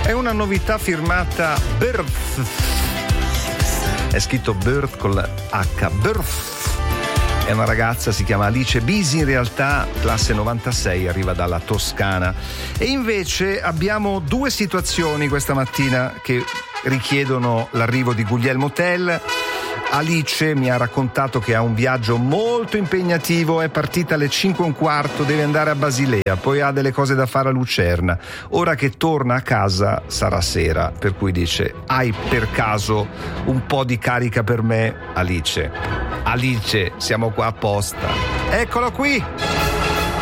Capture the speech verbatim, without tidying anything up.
È una novità firmata Birth. È scritto Birth con la H. Birth. È una ragazza, si chiama Alice Bisi, in realtà classe novantasei, arriva dalla Toscana. E invece abbiamo due situazioni questa mattina che richiedono l'arrivo di Guglielmo Tell. Alice mi ha raccontato che ha un viaggio molto impegnativo, è partita alle cinque e un quarto, deve andare a Basilea, poi ha delle cose da fare a Lucerna. Ora che torna a casa sarà sera, per cui dice: hai per caso un po' di carica per me, Alice? Alice, siamo qua apposta. Eccolo qui!